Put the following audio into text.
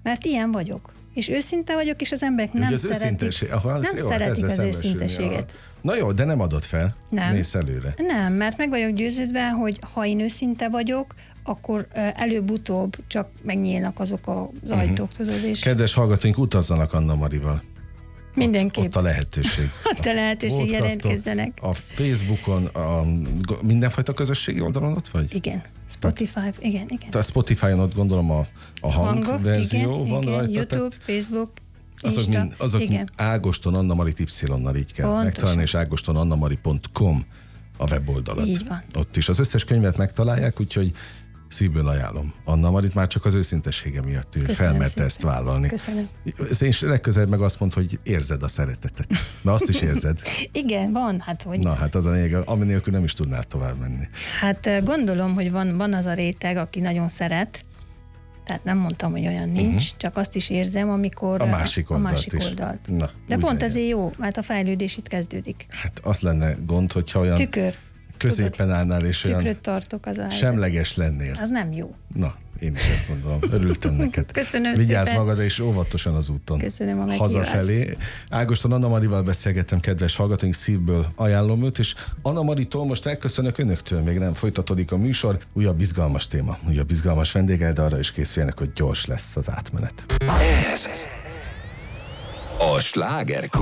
Mert ilyen vagyok. És őszinte vagyok, és az emberek nem szeretik az őszinteséget. Na jó, de nem adod fel. Nem. Mész előre. Nem, mert meg vagyok győződve, hogy ha én őszinte vagyok, akkor előbb-utóbb csak megnyílnak azok az ajtók, tudod. És Kedves hallgatóink, utazzanak Anna Marival. Mindenképp. Ott a lehetőség. Ott a lehetőség, jelentkezzenek. A Facebookon, mindenfajta közösségi oldalon ott vagy? Igen. Spotify, igen. A Spotify-on ott gondolom a hangverzió van rajta. YouTube, Facebook, azok Ágoston Anna Marit Y-nal így kell pontosan megtalálni, és ágostonannamari.com a weboldalat. Így van. Ott is az összes könyvet megtalálják, úgyhogy szívből ajánlom. Anna Marit már csak az őszintessége miatt felmerte ezt vállalni. Köszönöm. Én legközelebb meg azt mondta, hogy érzed a szeretetet. Na azt is érzed. Igen, van, hát hogy. Na hát az a lényeg, ami nélkül nem is tudnál tovább menni. Hát gondolom, hogy van az a réteg, aki nagyon szeret, tehát nem mondtam, hogy olyan nincs, csak azt is érzem, amikor a másik oldalt. Na, de pont ezért jó, mert a fejlődés itt kezdődik. Hát az lenne gond, hogyha olyan középen állnál, és olyan tartok az semleges lennél. Az nem jó. Na, én is ezt gondolom. Örültem neked. Köszönöm Vigyázz szépen. magadra, és óvatosan az úton. Köszönöm a meghívást. Hazafelé. Ágoston Anna Marival beszélgettem, kedves hallgatóink, szívből ajánlom őt, és Anna Maritól most elköszönök önöktől, még nem folytatódik a műsor. Újabb izgalmas téma, újabb izgalmas vendéggel, de arra is készüljenek, hogy gyors lesz az átmenet. Ez a Sláger